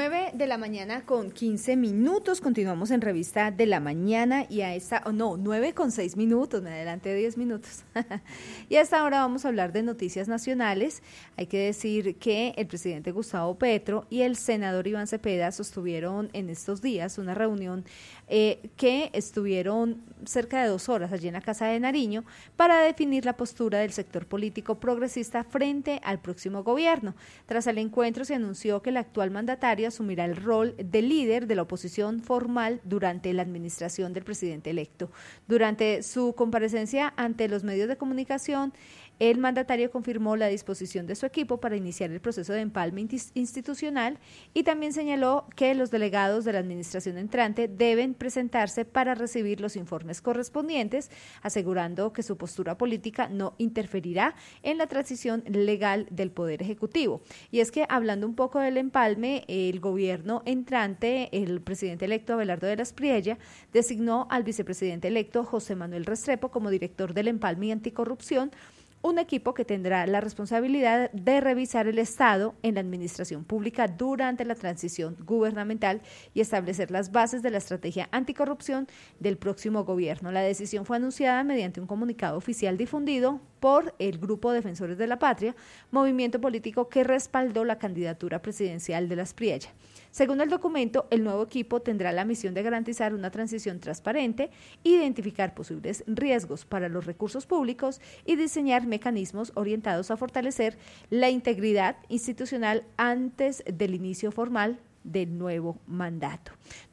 9:15 a.m. Continuamos en Revista de la Mañana y a esta, 9:06 a.m, me adelanté 10 minutos. Y a esta hora vamos a hablar de noticias nacionales. Hay que decir que el presidente Gustavo Petro y el senador Iván Cepeda sostuvieron en estos días una reunión que estuvieron cerca de 2 horas allí en la Casa de Nariño para definir la postura del sector político progresista frente al próximo gobierno. Tras el encuentro se anunció que el actual mandatario asumirá el rol de líder de la oposición formal durante la administración del presidente electo. Durante su comparecencia ante los medios de comunicación, el mandatario confirmó la disposición de su equipo para iniciar el proceso de empalme institucional y también señaló que los delegados de la administración entrante deben presentarse para recibir los informes correspondientes, asegurando que su postura política no interferirá en la transición legal del Poder Ejecutivo. Y es que, hablando un poco del empalme, el gobierno entrante, el presidente electo Abelardo de la Espriella, designó al vicepresidente electo José Manuel Restrepo como director del empalme y anticorrupción, un equipo que tendrá la responsabilidad de revisar el estado en la administración pública durante la transición gubernamental y establecer las bases de la estrategia anticorrupción del próximo gobierno. La decisión fue anunciada mediante un comunicado oficial difundido por el Grupo Defensores de la Patria, movimiento político que respaldó la candidatura presidencial de la Espriella. Según el documento, el nuevo equipo tendrá la misión de garantizar una transición transparente, identificar posibles riesgos para los recursos públicos y diseñar mecanismos orientados a fortalecer la integridad institucional antes del inicio formal del nuevo mandato.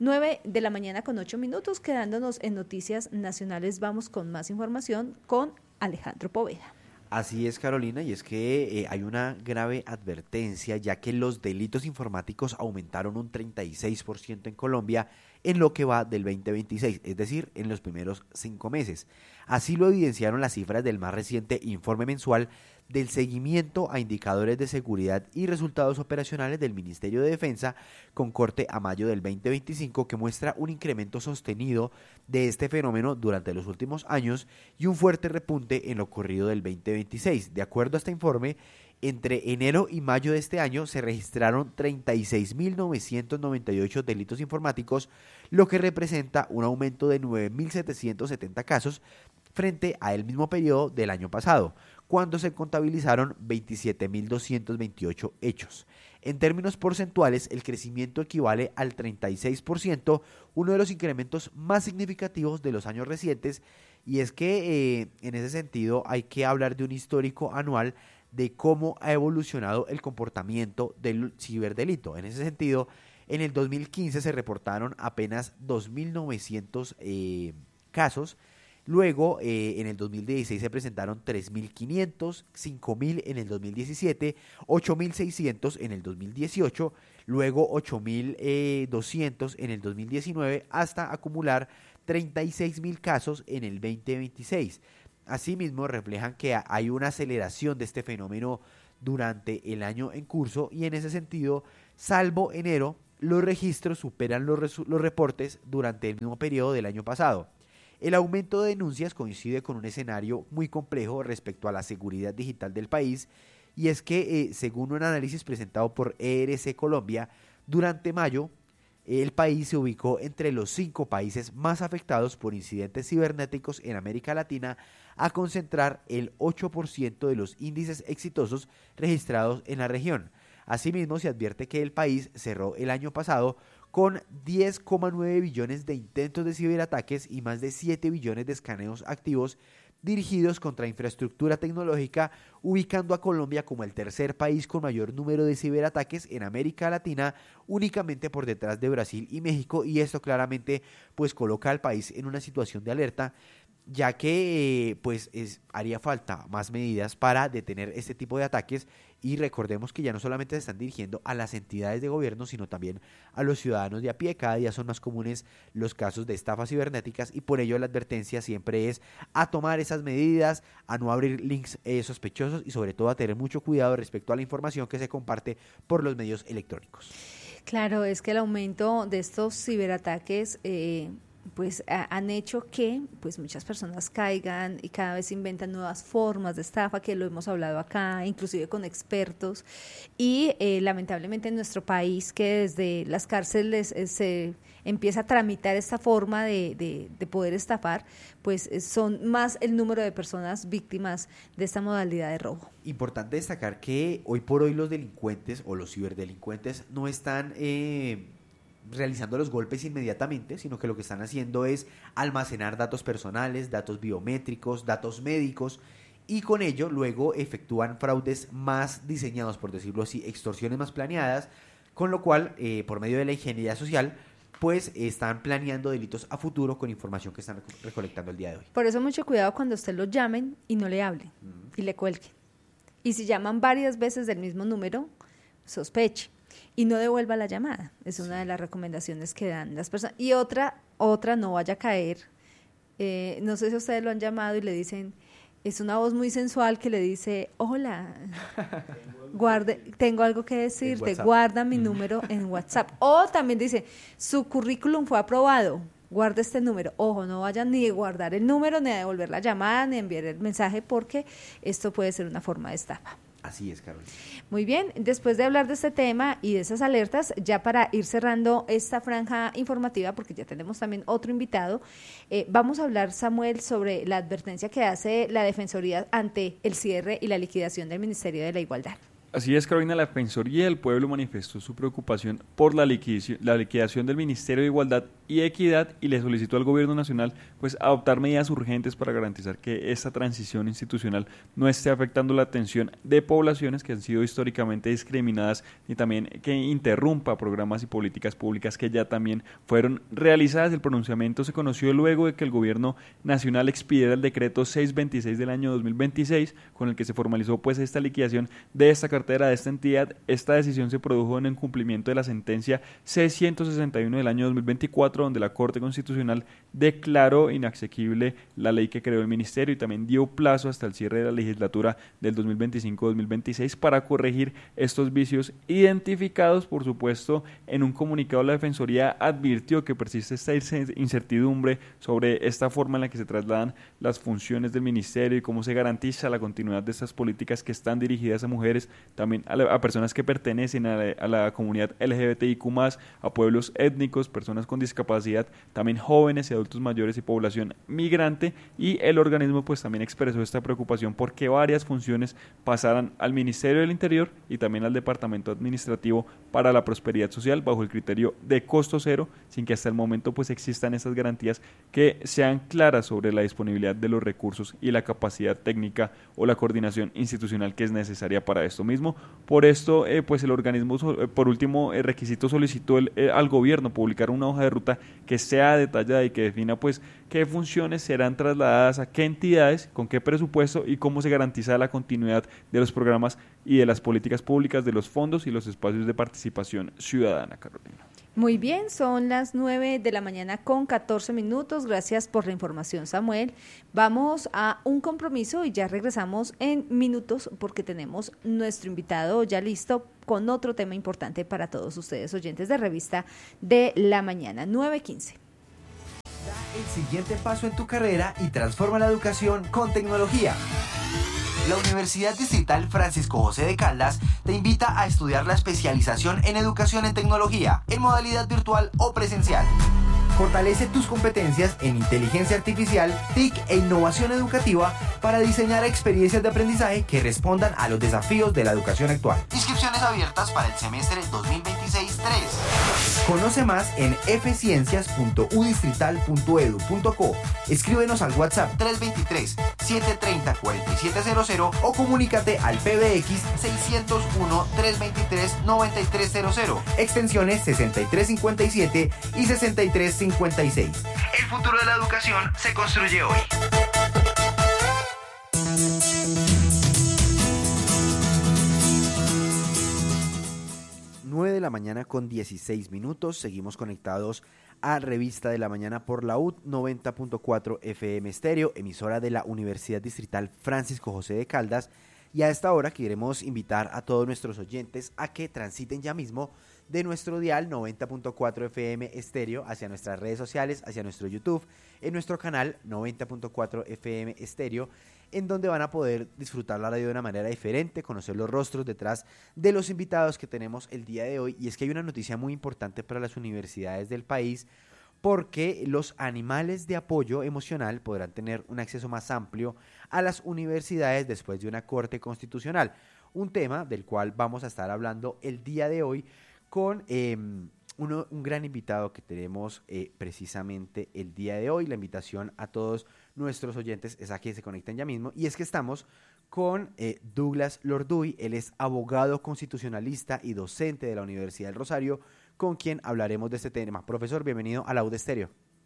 9:08 a.m, quedándonos en noticias nacionales, vamos con más información con Alejandro Poveda. Así es, Carolina, y es que hay una grave advertencia, ya que los delitos informáticos aumentaron un 36% en Colombia en lo que va del 2026, es decir, en los primeros 5 meses. Así lo evidenciaron las cifras del más reciente informe mensual del seguimiento a indicadores de seguridad y resultados operacionales del Ministerio de Defensa con corte a mayo del 2025, que muestra un incremento sostenido de este fenómeno durante los últimos años y un fuerte repunte en lo ocurrido del 2026. De acuerdo a este informe, entre enero y mayo de este año se registraron 36.998 delitos informáticos, lo que representa un aumento de 9.770 casos frente al mismo periodo del año pasado, cuando se contabilizaron 27.228 hechos. En términos porcentuales, el crecimiento equivale al 36%, uno de los incrementos más significativos de los años recientes, y es que en ese sentido hay que hablar de un histórico anual de cómo ha evolucionado el comportamiento del ciberdelito. En ese sentido, en el 2015 se reportaron apenas 2.900 casos. Luego, en el 2016 se presentaron 3.500, 5.000 en el 2017, 8.600 en el 2018, luego 8.200 en el 2019, hasta acumular 36.000 casos en el 2026. Asimismo, reflejan que hay una aceleración de este fenómeno durante el año en curso y en ese sentido, salvo enero, los registros superan los reportes durante el mismo periodo del año pasado. El aumento de denuncias coincide con un escenario muy complejo respecto a la seguridad digital del país, y es que, según un análisis presentado por ERC Colombia, durante mayo, el país se ubicó entre los 5 países más afectados por incidentes cibernéticos en América Latina, a concentrar el 8% de los índices exitosos registrados en la región. Asimismo, se advierte que el país cerró el año pasado con 10,9 billones de intentos de ciberataques y más de 7 billones de escaneos activos dirigidos contra infraestructura tecnológica, ubicando a Colombia como el tercer país con mayor número de ciberataques en América Latina, únicamente por detrás de Brasil y México, y esto claramente pues coloca al país en una situación de alerta, ya que haría falta más medidas para detener este tipo de ataques, y recordemos que ya no solamente se están dirigiendo a las entidades de gobierno, sino también a los ciudadanos de a pie. Cada día son más comunes los casos de estafas cibernéticas, y por ello la advertencia siempre es a tomar esas medidas, a no abrir links sospechosos y sobre todo a tener mucho cuidado respecto a la información que se comparte por los medios electrónicos. Claro, es que el aumento de estos ciberataques pues han hecho que pues muchas personas caigan y cada vez inventan nuevas formas de estafa, que lo hemos hablado acá, inclusive con expertos, y lamentablemente en nuestro país, que desde las cárceles se empieza a tramitar esta forma de poder estafar, pues son más el número de personas víctimas de esta modalidad de robo. Importante destacar que hoy por hoy los delincuentes o los ciberdelincuentes no están realizando los golpes inmediatamente, sino que lo que están haciendo es almacenar datos personales, datos biométricos, datos médicos, y con ello luego efectúan fraudes más diseñados, por decirlo así, extorsiones más planeadas, con lo cual, por medio de la ingeniería social, pues están planeando delitos a futuro con información que están recolectando el día de hoy. Por eso mucho cuidado cuando usted lo llamen y no le hablen y le cuelguen. Y si llaman varias veces del mismo número, sospeche y no devuelva la llamada. Es una de las recomendaciones que dan las personas. Y otra, no vaya a caer. No sé si ustedes lo han llamado y le dicen, es una voz muy sensual que le dice, hola, tengo algo que decirte, guarda mi número en WhatsApp. O también dice, su currículum fue aprobado, guarda este número. Ojo, no vayan ni a guardar el número, ni a devolver la llamada, ni a enviar el mensaje, porque esto puede ser una forma de estafa. Así es, Carolina. Muy bien, después de hablar de este tema y de esas alertas, ya para ir cerrando esta franja informativa, porque ya tenemos también otro invitado, vamos a hablar, Samuel, sobre la advertencia que hace la Defensoría ante el cierre y la liquidación del Ministerio de la Igualdad. Así es, Carolina, la Defensoría del Pueblo manifestó su preocupación por la liquidación del Ministerio de Igualdad y Equidad y le solicitó al Gobierno Nacional pues adoptar medidas urgentes para garantizar que esta transición institucional no esté afectando la atención de poblaciones que han sido históricamente discriminadas y también que interrumpa programas y políticas públicas que ya también fueron realizadas. El pronunciamiento se conoció luego de que el Gobierno Nacional expidiera el decreto 626 del año 2026 con el que se formalizó pues esta liquidación de esta cartera de esta entidad. Esta decisión se produjo en el cumplimiento de la sentencia C-161 del año 2024, donde la Corte Constitucional declaró inasequible la ley que creó el ministerio y también dio plazo hasta el cierre de la legislatura del 2025-2026 para corregir estos vicios identificados. Por supuesto, en un comunicado la Defensoría advirtió que persiste esta incertidumbre sobre esta forma en la que se trasladan las funciones del ministerio y cómo se garantiza la continuidad de estas políticas que están dirigidas a mujeres, también a personas que pertenecen a la comunidad LGBTIQ+, a pueblos étnicos, personas con discapacidad, también jóvenes y adultos mayores y población migrante. Y el organismo pues también expresó esta preocupación porque varias funciones pasaran al Ministerio del Interior y también al Departamento Administrativo para la Prosperidad Social bajo el criterio de costo cero, sin que hasta el momento pues existan estas garantías que sean claras sobre la disponibilidad de los recursos y la capacidad técnica o la coordinación institucional que es necesaria para esto mismo. Por esto pues el organismo por último requisito solicitó al gobierno publicar una hoja de ruta que sea detallada y que defina pues qué funciones serán trasladadas a qué entidades, con qué presupuesto y cómo se garantiza la continuidad de los programas y de las políticas públicas, de los fondos y los espacios de participación ciudadana, Carolina. Muy bien, son las 9 de la mañana con 14 minutos. Gracias por la información, Samuel. Vamos a un compromiso y ya regresamos en minutos porque tenemos nuestro invitado ya listo con otro tema importante para todos ustedes, oyentes de Revista de la Mañana, 9:15. Da el siguiente paso en tu carrera y transforma la educación con tecnología. La Universidad Distrital Francisco José de Caldas te invita a estudiar la especialización en educación en tecnología, en modalidad virtual o presencial. Fortalece tus competencias en inteligencia artificial, TIC e innovación educativa para diseñar experiencias de aprendizaje que respondan a los desafíos de la educación actual. Inscripciones abiertas para el semestre 2026-3. Conoce más en fciencias.udistrital.edu.co. Escríbenos al WhatsApp 323-730-4700 o comunícate al PBX 601-323-9300, extensiones 6357 y 6356. El futuro de la educación se construye hoy. 9 de la mañana con 16 minutos. Seguimos conectados a Revista de la Mañana por la UD 90.4 FM Estéreo, emisora de la Universidad Distrital Francisco José de Caldas. Y a esta hora queremos invitar a todos nuestros oyentes a que transiten ya mismo de nuestro dial 90.4 FM Estéreo hacia nuestras redes sociales, hacia nuestro YouTube, en nuestro canal 90.4 FM Estéreo, en donde van a poder disfrutar la radio de una manera diferente, conocer los rostros detrás de los invitados que tenemos el día de hoy. Y es que hay una noticia muy importante para las universidades del país, porque los animales de apoyo emocional podrán tener un acceso más amplio a las universidades después de una corte constitucional. Un tema del cual vamos a estar hablando el día de hoy con un gran invitado que tenemos precisamente el día de hoy. La invitación a todos nuestros oyentes es a que se conecten ya mismo, y es que estamos con Douglas Lorduy. Él es abogado constitucionalista y docente de la Universidad del Rosario, con quien hablaremos de este tema. Profesor, bienvenido a la UD Estéreo.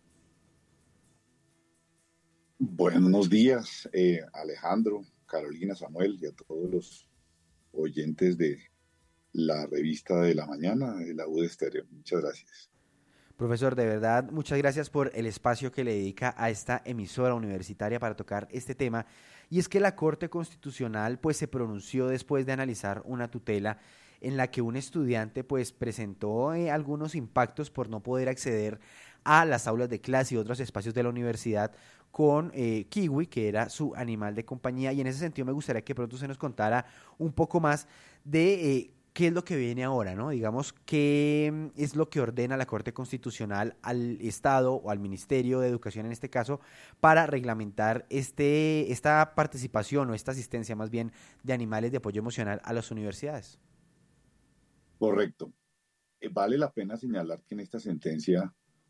Buenos días, Alejandro, Carolina, Samuel y a todos los oyentes de la revista de la mañana de la UD Estéreo. Muchas gracias. Profesor, de verdad, muchas gracias por el espacio que le dedica a esta emisora universitaria para tocar este tema. Y es que la Corte Constitucional pues se pronunció después de analizar una tutela en la que un estudiante pues presentó algunos impactos por no poder acceder a las aulas de clase y otros espacios de la universidad con Kiwi, que era su animal de compañía. Y en ese sentido me gustaría que pronto se nos contara un poco más de qué es lo que viene ahora, ¿no? Digamos, qué es lo que ordena la Corte Constitucional al Estado o al Ministerio de Educación en este caso para reglamentar esta participación o esta asistencia más bien de animales de apoyo emocional a las universidades. Correcto. Vale la pena señalar que en esta sentencia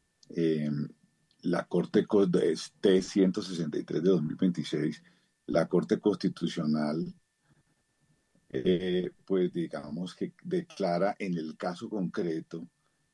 la Corte T-163 de 2026, la Corte Constitucional pues digamos que declara en el caso concreto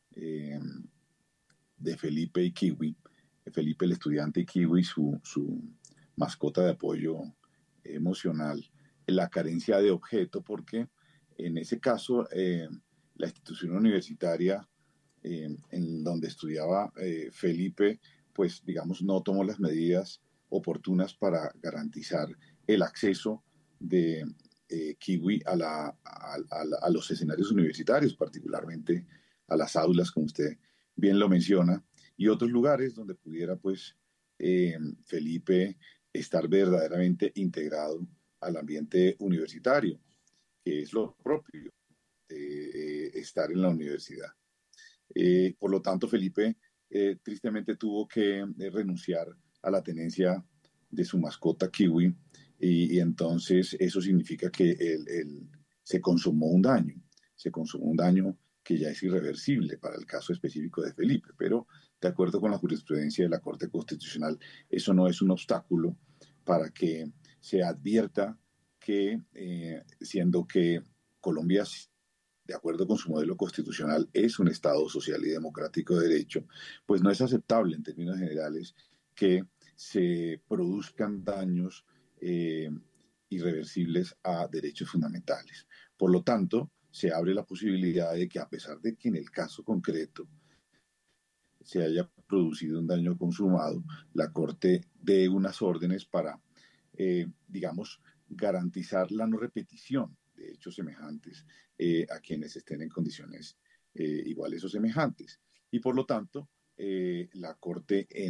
de Felipe y Kiwi, Felipe el estudiante y Kiwi su mascota de apoyo emocional, la carencia de objeto, porque en ese caso la institución universitaria en donde estudiaba Felipe, pues digamos no tomó las medidas oportunas para garantizar el acceso de Kiwi a los escenarios universitarios, particularmente a las aulas, como usted bien lo menciona, y otros lugares donde pudiera pues Felipe estar verdaderamente integrado al ambiente universitario, que es lo propio de estar en la universidad. Por lo tanto, Felipe tristemente tuvo que renunciar a la tenencia de su mascota Kiwi, y entonces eso significa que se consumó un daño que ya es irreversible para el caso específico de Felipe, pero de acuerdo con la jurisprudencia de la Corte Constitucional, eso no es un obstáculo para que se advierta que, siendo que Colombia, de acuerdo con su modelo constitucional, es un Estado social y democrático de derecho, pues no es aceptable en términos generales que se produzcan daños irreversibles a derechos fundamentales. Por lo tanto, se abre la posibilidad de que, a pesar de que en el caso concreto se haya producido un daño consumado, la Corte dé unas órdenes para, digamos, garantizar la no repetición de hechos semejantes a quienes estén en condiciones iguales o semejantes. Y por lo tanto, la Corte